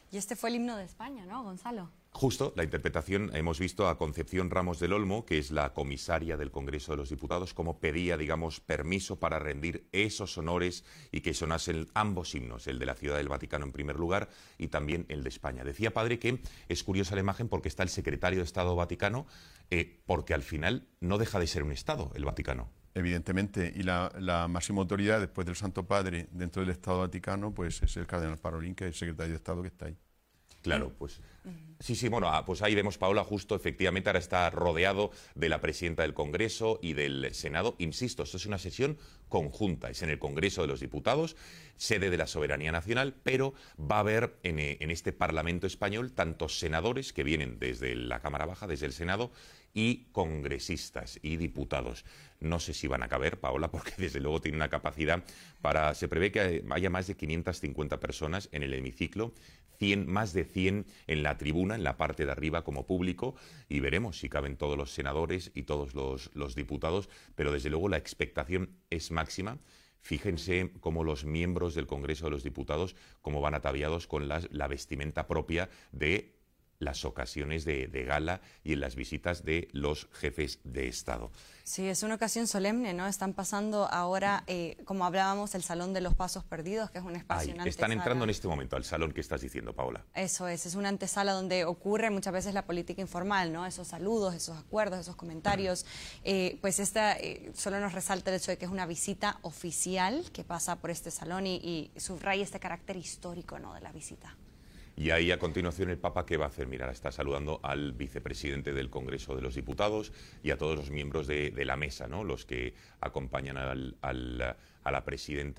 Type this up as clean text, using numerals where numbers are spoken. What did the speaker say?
Y este fue el himno de España, ¿no, Gonzalo? Justo, la interpretación, hemos visto a Concepción Ramos del Olmo, que es la comisaria del Congreso de los Diputados, como pedía, digamos, permiso para rendir esos honores y que sonasen ambos himnos, el de la Ciudad del Vaticano en primer lugar y también el de España. Decía, padre, que es curiosa la imagen porque está el secretario de Estado Vaticano, porque al final no deja de ser un Estado, el Vaticano. Evidentemente, y la máxima autoridad después del Santo Padre dentro del Estado Vaticano, pues es el cardenal Parolin, que es el secretario de Estado que está ahí. Claro, pues sí, bueno, pues ahí vemos, Paola, justo, efectivamente, ahora está rodeado de la presidenta del Congreso y del Senado. Insisto, esto es una sesión conjunta, es en el Congreso de los Diputados, sede de la soberanía nacional, pero va a haber en este Parlamento español tantos senadores que vienen desde la Cámara Baja, desde el Senado, y congresistas y diputados. No sé si van a caber, Paola, porque desde luego tiene una capacidad para... Se prevé que haya más de 550 personas en el hemiciclo, más de 100 en la tribuna, en la parte de arriba como público, y veremos si caben todos los senadores y todos los diputados, pero desde luego la expectación es máxima. Fíjense cómo los miembros del Congreso de los Diputados cómo van ataviados con la vestimenta propia de las ocasiones de gala y en las visitas de los jefes de Estado. Sí, es una ocasión solemne, ¿no? Están pasando ahora, como hablábamos, el Salón de los Pasos Perdidos, que es un espacio... Están entrando en este momento al salón que estás diciendo, Paola. Eso es una antesala donde ocurre muchas veces la política informal, ¿no? Esos saludos, esos acuerdos, esos comentarios. Pues esta solo nos resalta el hecho de que es una visita oficial que pasa por este salón y subraya este carácter histórico, ¿no?, de la visita. Y ahí a continuación el Papa, ¿qué va a hacer? Mira, está saludando al vicepresidente del Congreso de los Diputados y a todos los miembros de la mesa, ¿no?, los que acompañan a la presidenta